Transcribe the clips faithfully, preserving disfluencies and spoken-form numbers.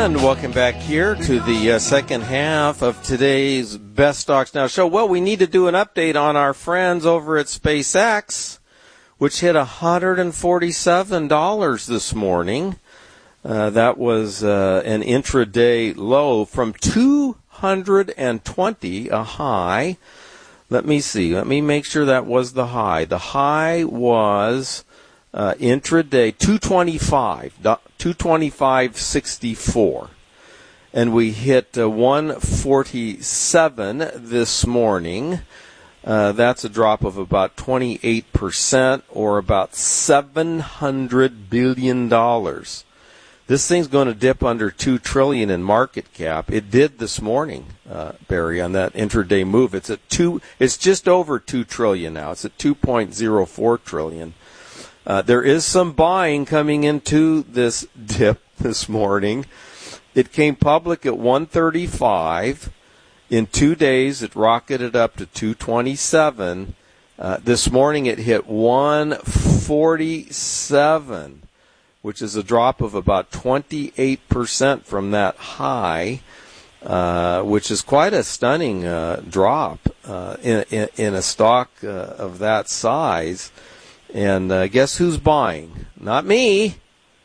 And welcome back here to the uh, second half of today's Best Stocks Now show. Well, we need to do an update on our friends over at SpaceX, which hit one hundred forty-seven dollars this morning. Uh, that was uh, an intraday low from two hundred twenty, a high. Let me see. Let me make sure that was the high. The high was uh, intraday two twenty-five, two twenty-five sixty-four. And we hit uh, one forty-seven this morning. Uh, that's a drop of about twenty-eight percent, or about seven hundred billion dollars. This thing's going to dip under two trillion dollars in market cap. It did this morning, uh, Barry, on that intraday move. It's at two. It's just over two trillion dollars now. It's at two point zero four trillion dollars. Uh, there is some buying coming into this dip this morning. It came public at one thirty-five. In two days, it rocketed up to two twenty-seven. Uh, this morning, it hit one forty-seven, which is a drop of about twenty-eight percent from that high, uh, which is quite a stunning uh, drop uh, in, in, in a stock uh, of that size. And uh, guess who's buying? Not me.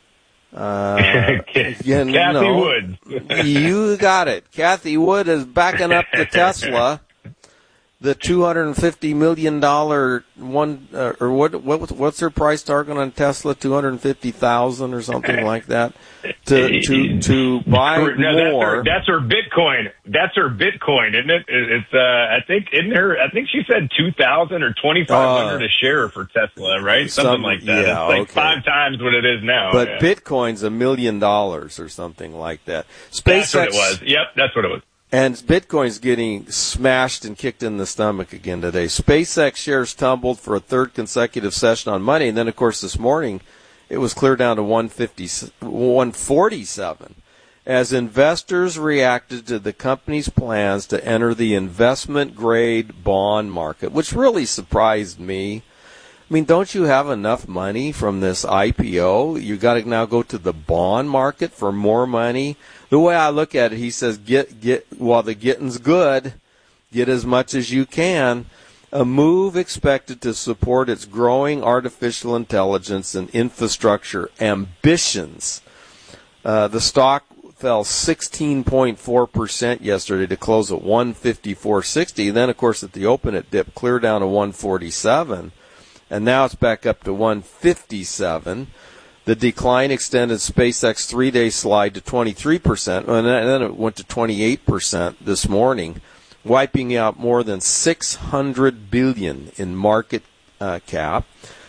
Uh, you Kathy know, Wood. You got it. Kathy Wood is backing up the Tesla, the two hundred fifty million dollars one, uh, or what, what? What's her price target on Tesla? Two hundred fifty thousand or something like that. To to to buy no, more. That's her, that's her Bitcoin. That's her Bitcoin, isn't it? It's uh, I think in her. I think she said two thousand or twenty five hundred uh, a share for Tesla, right? Something some, like that. Yeah, it's like okay. five times what it is now. But yeah. Bitcoin's a million dollars or something like that. SpaceX, that's what it was. Yep, that's what it was. And Bitcoin's getting smashed and kicked in the stomach again today. SpaceX shares tumbled for a third consecutive session on Monday, and then, of course, this morning it was clear down to one fifty, one forty-seven as investors reacted to the company's plans to enter the investment-grade bond market, which really surprised me. I mean, don't you have enough money from this I P O? You got to now go to the bond market for more money. The way I look at it, he says, get get while the getting's good, get as much as you can. A move expected to support its growing artificial intelligence and infrastructure ambitions. Uh, the stock fell sixteen point four percent yesterday to close at one fifty-four sixty. Then, of course, at the open, it dipped clear down to one forty-seven. And now it's back up to one fifty-seven. The decline extended SpaceX three-day slide to twenty-three percent, and then it went to twenty-eight percent this morning, wiping out more than six hundred billion dollars in market uh, cap.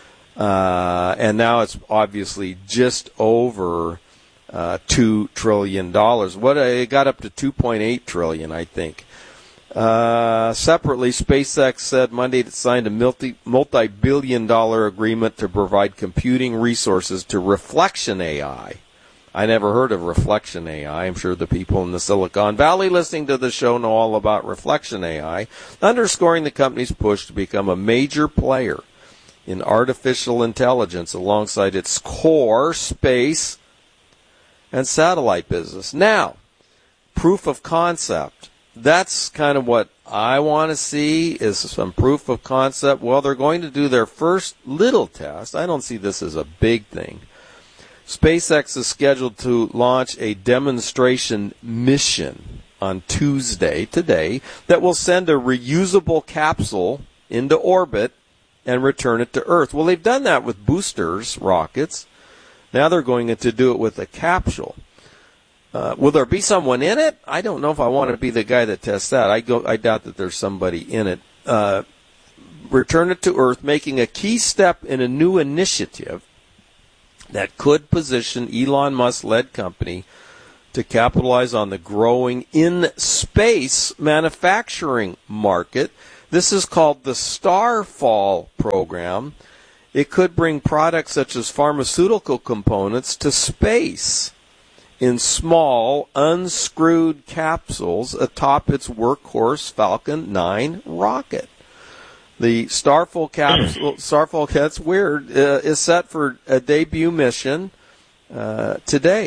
Uh, and now it's obviously just over uh, two trillion dollars. What it got up to two point eight trillion dollars, I think. Uh, separately, SpaceX said Monday it signed a multi, multi-billion dollar agreement to provide computing resources to Reflection A I. I never heard of Reflection A I. I'm sure the people in the Silicon Valley listening to the show know all about Reflection A I, underscoring the company's push to become a major player in artificial intelligence alongside its core space and satellite business. Now, proof of concept. That's kind of what I want to see, is some proof of concept. Well, they're going to do their first little test. I don't see this as a big thing. SpaceX is scheduled to launch a demonstration mission on Tuesday, today, that will send a reusable capsule into orbit and return it to Earth. Well, they've done that with boosters, rockets. Now they're going to do it with a capsule. Uh, will there be someone in it? I don't know if I want to be the guy that tests that. I go. I doubt that there's somebody in it. Uh, return it to Earth, making a key step in a new initiative that could position Elon Musk-led company to capitalize on the growing in-space manufacturing market. This is called the Starfall program. It could bring products such as pharmaceutical components to space in small, unscrewed capsules atop its workhorse Falcon nine rocket. The Starfall capsule, Starfall, that's weird, uh, is set for a debut mission uh, today.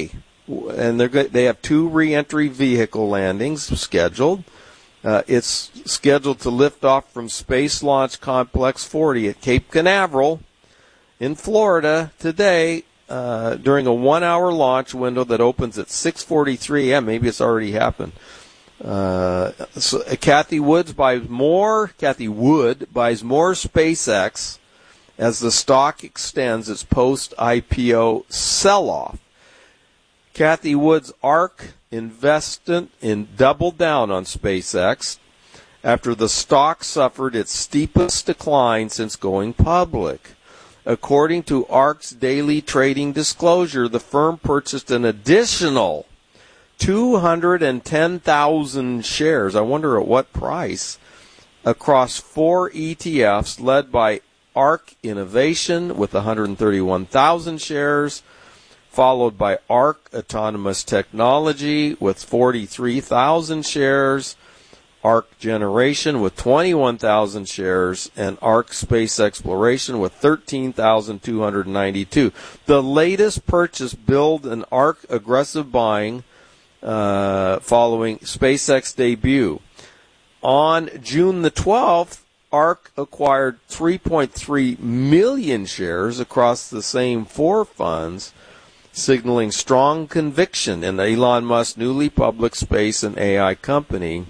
and they're good. They have two re-entry vehicle landings scheduled. Uh, it's scheduled to lift off from Space Launch Complex forty at Cape Canaveral in Florida today uh, during a one-hour launch window that opens at six forty-three a.m. Maybe it's already happened. Uh, so Kathy Woods buys more. Kathy Wood buys more SpaceX as the stock extends its post-I P O sell-off. Kathy Wood's ARK investment in doubled down on SpaceX after the stock suffered its steepest decline since going public. According to ARK's daily trading disclosure, the firm purchased an additional two hundred ten thousand shares, I wonder at what price, across four E T Fs led by ARK Innovation with one hundred thirty-one thousand shares, followed by ARK Autonomous Technology with forty-three thousand shares, ARK Generation with twenty-one thousand shares, and ARK Space Exploration with thirteen thousand two hundred ninety-two. The latest purchase billed an ARK aggressive buying uh, following SpaceX debut. On June the twelfth, ARK acquired three point three million shares across the same four funds, signaling strong conviction in Elon Musk's newly public space and A I company.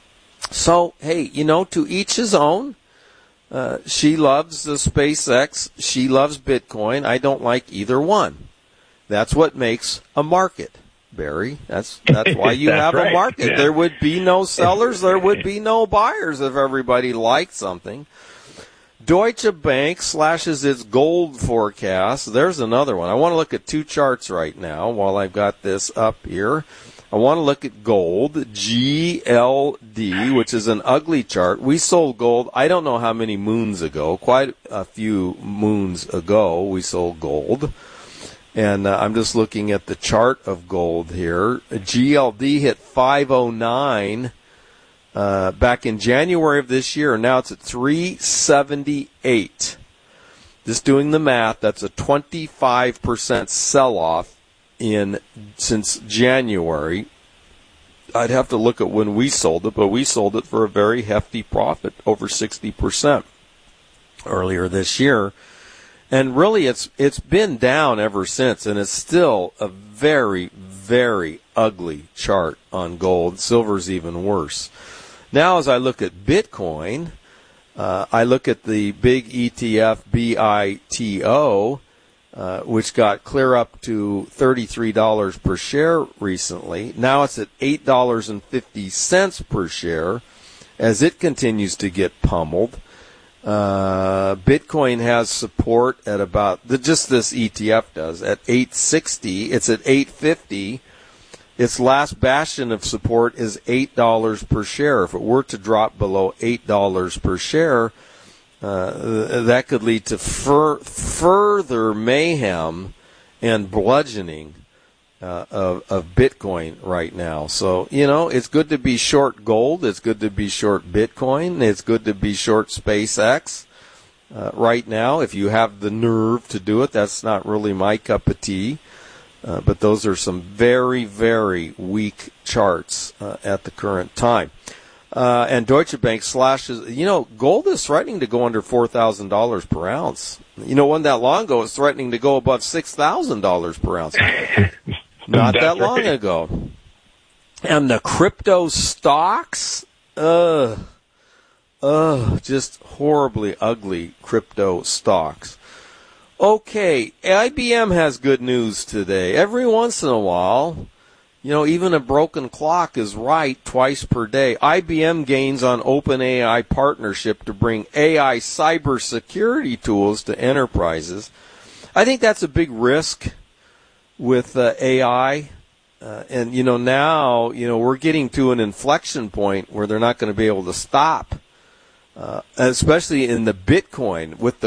So, hey, you know, to each his own. Uh, she loves the SpaceX. She loves Bitcoin. I don't like either one. That's what makes a market, Barry. That's that's why you that's have right. a market. Yeah. There would be no sellers. There would be no buyers if everybody liked something. Deutsche Bank slashes its gold forecast. There's another one. I want to look at two charts right now while I've got this up here. I want to look at gold, G L D, which is an ugly chart. We sold gold, I don't know how many moons ago, quite a few moons ago we sold gold. And uh, I'm just looking at the chart of gold here. G L D hit five oh nine uh, back in January of this year, and now it's at three seventy-eight. Just doing the math, that's a twenty-five percent sell-off in since January. I'd have to look at when we sold it, but we sold it for a very hefty profit, over sixty percent earlier this year. And really, it's it's been down ever since, and it's still a very, very ugly chart on gold. Silver's even worse. Now, as I look at Bitcoin, uh, I look at the big E T F B I T O, uh, which got clear up to thirty-three dollars per share recently. Now it's at eight dollars and fifty cents per share as it continues to get pummeled. Uh, Bitcoin has support at about, just this E T F does, at eight sixty. It's at eight fifty. Its last bastion of support is eight dollars per share. If it were to drop below eight dollars per share, uh, that could lead to fur- further mayhem and bludgeoning uh, of, of Bitcoin right now. So, you know, it's good to be short gold. It's good to be short Bitcoin. It's good to be short SpaceX uh, right now. If you have the nerve to do it, that's not really my cup of tea. Uh, but those are some very, very weak charts uh, at the current time. Uh, and Deutsche Bank slashes, you know, gold is threatening to go under four thousand dollars per ounce. You know, one that long ago, it was threatening to go above six thousand dollars per ounce. Not that long right. ago. And the crypto stocks, ugh, ugh, just horribly ugly crypto stocks. Okay, I B M has good news today. Every once in a while, you know, even a broken clock is right twice per day. I B M gains on OpenAI partnership to bring A I cybersecurity tools to enterprises. I think that's a big risk with uh, A I. Uh, and, you know, now, you know, we're getting to an inflection point where they're not going to be able to stop, uh, especially in the Bitcoin with the